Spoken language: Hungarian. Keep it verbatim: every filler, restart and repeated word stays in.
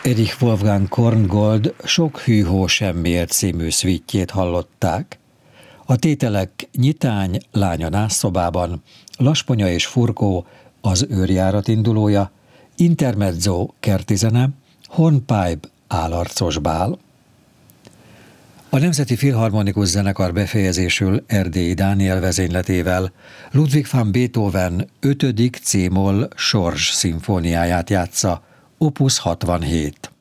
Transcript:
Erich Wolfgang Korngold Sok hű-hó semmiért című szvítjét hallották. A tételek Nyitány, lány a nászszobában, Lasponya és Furkó, Az őrjárat indulója, Intermezzo, kertizene, Hornpipe, Álarcos bál. A Nemzeti Filharmonikus Zenekar befejezésül Erdélyi Dániel vezényletével Ludwig van Beethoven ötödik cé-moll Sors szimfóniáját játsza, opus hatvanhét.